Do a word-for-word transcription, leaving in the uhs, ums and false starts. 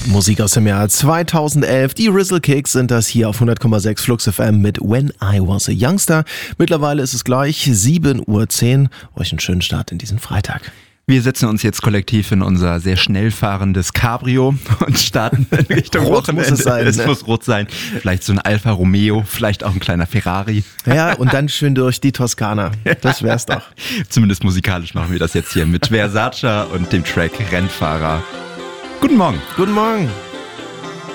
Musik aus dem Jahr zweitausendelf. Die Rizzle Kicks sind das hier auf hundert Komma sechs Flux F M mit When I Was a Youngster. Mittlerweile ist es gleich sieben Uhr zehn. Euch einen schönen Start in diesen Freitag. Wir setzen uns jetzt kollektiv in unser sehr schnell fahrendes Cabrio und starten in Richtung Rot Wochenende. muss es sein, Es ne? muss rot sein. Vielleicht so ein Alfa Romeo, vielleicht auch ein kleiner Ferrari. Ja, und dann schön durch die Toskana. Das wär's doch. Zumindest musikalisch machen wir das jetzt hier mit Versace und dem Track Rennfahrer. Guten Morgen. Guten Morgen.